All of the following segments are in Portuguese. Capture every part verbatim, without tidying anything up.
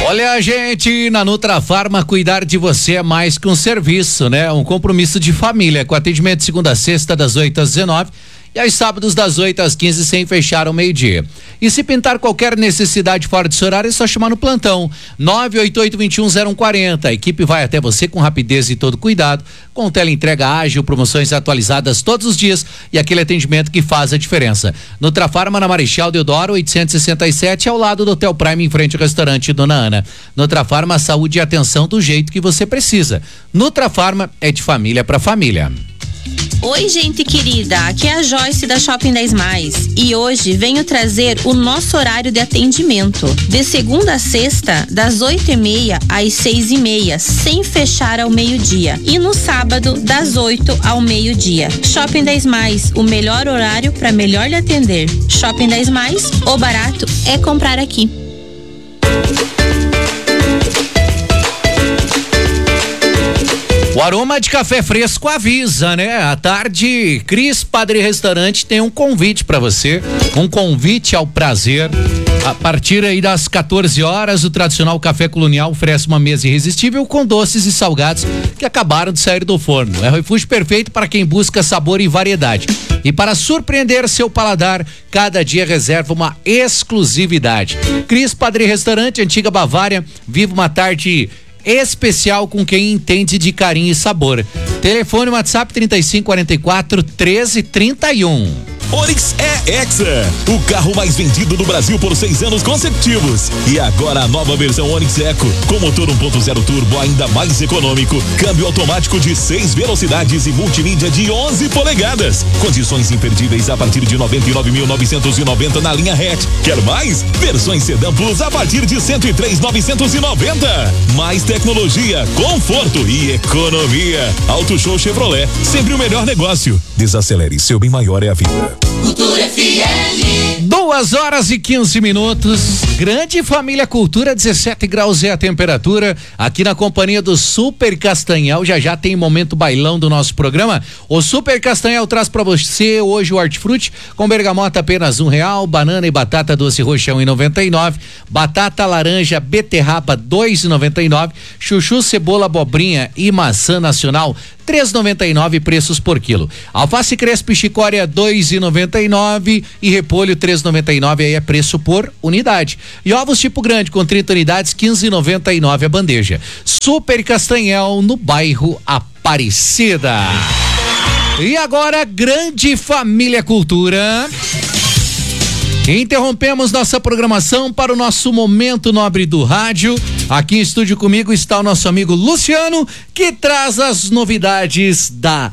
Olha, gente, na Nutrafarma, cuidar de você é mais que um serviço, né? Um compromisso de família, com atendimento de segunda a sexta, das oito às dezenove. E aos sábados das oito às quinze, sem fechar ao meio-dia. E se pintar qualquer necessidade fora desse horário, é só chamar no plantão nove oito oito, dois um zero um quatro zero. A equipe vai até você com rapidez e todo cuidado, com teleentrega ágil, promoções atualizadas todos os dias e aquele atendimento que faz a diferença. Nutrafarma, na Marechal Deodoro oitocentos e sessenta e sete, ao lado do Hotel Prime, em frente ao restaurante Dona Ana. Nutrafarma, saúde e atenção do jeito que você precisa. Nutrafarma é de família para família. Oi, gente querida, aqui é a Joyce da Shopping dez Mais e hoje venho trazer o nosso horário de atendimento, de segunda a sexta, das oito e meia às seis e meia, sem fechar ao meio-dia, e no sábado, das oito ao meio-dia. Shopping dez Mais, o melhor horário para melhor lhe atender. Shopping dez Mais, o barato é comprar aqui. O aroma de café fresco avisa, né? À tarde, Cris Padre Restaurante tem um convite para você, um convite ao prazer. A partir aí das quatorze horas, o tradicional café colonial oferece uma mesa irresistível com doces e salgados que acabaram de sair do forno. É o refúgio perfeito para quem busca sabor e variedade. E para surpreender seu paladar, cada dia reserva uma exclusividade. Cris Padre Restaurante, Antiga Bavária, vive uma tarde especial com quem entende de carinho e sabor. Telefone WhatsApp trinta e cinco, quarenta e quatro, treze, trinta e um. Onix é Hexa, o carro mais vendido do Brasil por seis anos consecutivos. E agora a nova versão Onix Eco, com motor um ponto zero turbo ainda mais econômico, câmbio automático de seis velocidades e multimídia de onze polegadas. Condições imperdíveis a partir de noventa e nove mil novecentos e noventa na linha hatch. Quer mais? Versões Sedan Plus a partir de cento e três mil novecentos e noventa. Mais tecnologia, conforto e economia. Auto Show Chevrolet, sempre o melhor negócio. Desacelere, seu bem maior é a vida. Cultura F M. Duas horas e quinze minutos. Grande família Cultura, dezessete graus é a temperatura. Aqui na companhia do Super Castanhal. Já já tem momento bailão do nosso programa. O Super Castanhal traz pra você hoje o hortifruti com bergamota apenas um real, banana e batata doce roxa um e noventa e nove, batata laranja, beterraba dois e noventa e nove, chuchu, cebola, abobrinha e maçã nacional três e noventa e nove preços por quilo. Alface crespo e chicória dois e noventa e nove e repolho três e noventa e nove, aí é preço por unidade. E ovos tipo grande com trinta unidades quinze e noventa e nove a bandeja. Super Castanhal, no bairro Aparecida. E agora, grande família Cultura. Interrompemos nossa programação para o nosso momento nobre do rádio. Aqui em estúdio comigo está o nosso amigo Luciano, que traz as novidades da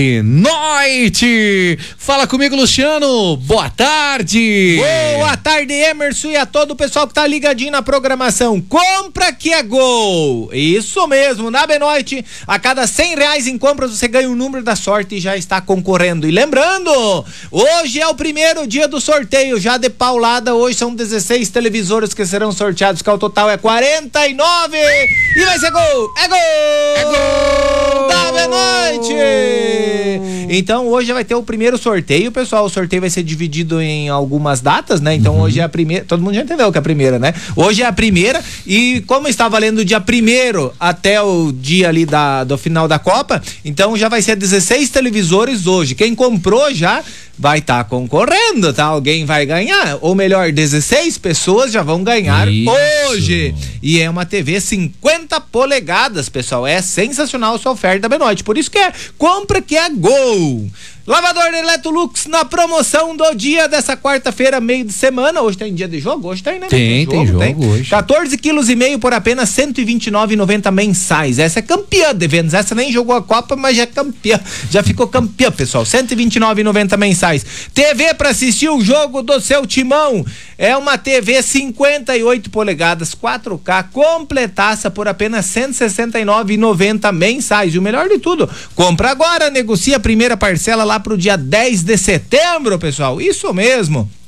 Benoite. Fala comigo, Luciano. Boa tarde. Boa tarde, Emerson, e a todo o pessoal que tá ligadinho na programação. Compra que é gol. Isso mesmo, na Benoite, a cada cem reais em compras você ganha o número da sorte e já está concorrendo. E lembrando, hoje é o primeiro dia do sorteio, já de paulada. Hoje são dezesseis televisores que serão sorteados, que ao total é quarenta e nove. E vai ser gol. É gol. É gol da Benoite. Então hoje vai ter o primeiro sorteio, pessoal. O sorteio vai ser dividido em algumas datas, né? Então uhum. hoje é a primeira. Todo mundo já entendeu que é a primeira, né? Hoje é a primeira, e como está valendo do dia primeiro até o dia ali da, do final da Copa, então já vai ser dezesseis televisores hoje. Quem comprou já vai estar tá concorrendo, tá? Alguém vai ganhar, ou melhor, dezesseis pessoas já vão ganhar Isso. hoje. E é uma T V cinquenta polegadas, pessoal. É sensacional essa oferta da Benoite. Por isso que é compra que é gol. Lavador Electrolux na promoção do dia dessa quarta-feira, meio de semana. Hoje tem dia de jogo? Hoje tem, né? Tem, tem jogo, tem jogo tem. Hoje. quatorze quilos e meio por apenas cento e vinte e nove reais e noventa centavos mensais. Essa é campeã de vendas. Essa nem jogou a Copa, mas já é campeã. Já ficou campeã, pessoal. cento e vinte e nove reais e noventa centavos mensais. T V para assistir o jogo do seu timão. É uma T V cinquenta e oito polegadas, quatro K, completaça por apenas cento e sessenta e nove reais e noventa centavos mensais. E o melhor de tudo, compra agora, negocia a primeira parcela lá pro dia dez de setembro, pessoal. Isso mesmo.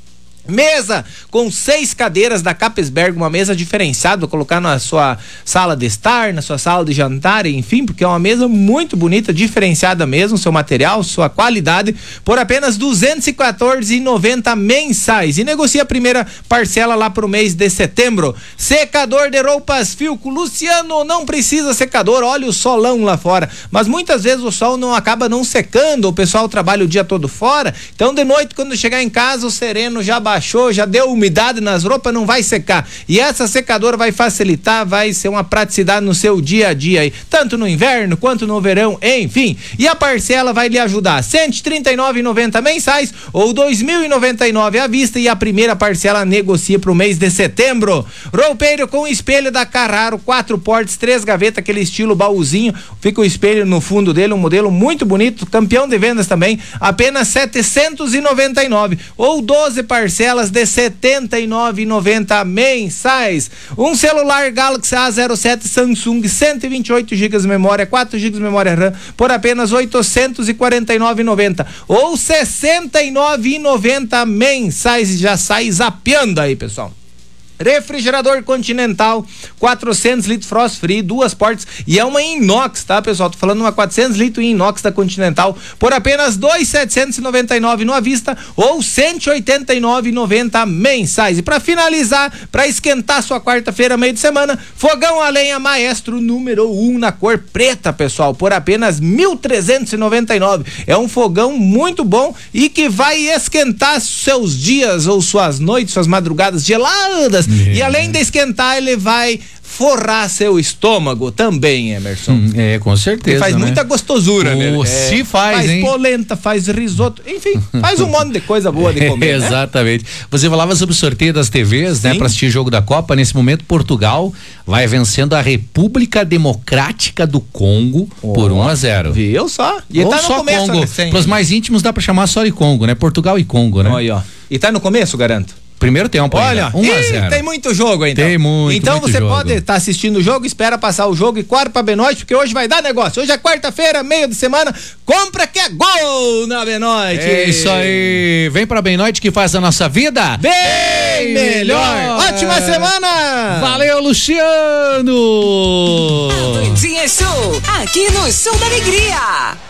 Mesa com seis cadeiras da Capesberg, uma mesa diferenciada, vou colocar na sua sala de estar, na sua sala de jantar, enfim, porque é uma mesa muito bonita, diferenciada mesmo, seu material, sua qualidade, por apenas duzentos e quatorze reais e noventa centavos mensais. E negocia a primeira parcela lá pro mês de setembro. Secador de roupas Filco. Luciano, não precisa secador, olha o solão lá fora, mas muitas vezes o sol não acaba não secando, o pessoal trabalha o dia todo fora, então de noite quando chegar em casa o sereno já baixou, Baixou, já deu umidade nas roupas, não vai secar. E essa secadora vai facilitar, vai ser uma praticidade no seu dia a dia aí, tanto no inverno quanto no verão, enfim. E a parcela vai lhe ajudar, cento e trinta e nove reais e noventa centavos mensais ou dois mil e noventa e nove reais à vista, e a primeira parcela negocia pro mês de setembro. Roupeiro com espelho da Carraro, quatro portas, três gavetas, aquele estilo baúzinho, fica o espelho no fundo dele, um modelo muito bonito, campeão de vendas também, apenas setecentos e noventa e nove reais ou doze parcelas de setenta e nove reais e noventa centavos mensais. Um celular Galaxy A zero sete Samsung, cento e vinte e oito gigas de memória, quatro gigas de memória RAM, por apenas oitocentos e quarenta e nove reais e noventa centavos ou sessenta e nove reais e noventa centavos mensais, e já sai zapeando aí, pessoal. Refrigerador Continental, quatrocentos litros frost free, duas portas, e é uma inox, tá, pessoal? Tô falando uma quatrocentos litros inox da Continental por apenas dois mil setecentos e noventa e nove reais no à vista ou cento e oitenta e nove reais e noventa centavos mensais. E para finalizar, para esquentar sua quarta-feira, meio de semana, fogão a lenha Maestro número um na cor preta, pessoal, por apenas mil trezentos e noventa e nove reais. É um fogão muito bom e que vai esquentar seus dias ou suas noites, suas madrugadas geladas. É. E além de esquentar, ele vai forrar seu estômago também, Emerson. Hum, é, com certeza. E faz né? muita gostosura, né? Oh, É, se faz, faz hein? polenta, faz risoto, enfim, faz um monte de coisa boa de comer. É, exatamente. Né? Você falava sobre o sorteio das T Vs, Sim. né? Para assistir o jogo da Copa. Nesse momento, Portugal vai vencendo a República Democrática do Congo oh, por um a zero. Viu só? E Ou tá no só começo, Congo. Né? Para os mais íntimos dá para chamar só de Congo, né? Portugal e Congo, né? Olha, ó. E tá no começo, garanto. Primeiro tempo. Olha, um a zero. Tem muito jogo ainda. Tem muito, Então muito você jogo. pode estar tá assistindo o jogo, espera passar o jogo e corre pra Benoite, porque hoje vai dar negócio. Hoje é quarta-feira, meio de semana, compra que é gol na Benoite. É isso aí. Vem pra Benoite que faz a nossa vida bem, bem melhor. melhor. Ótima semana. Valeu, Luciano. A Bandinha Show, aqui no Show da Alegria.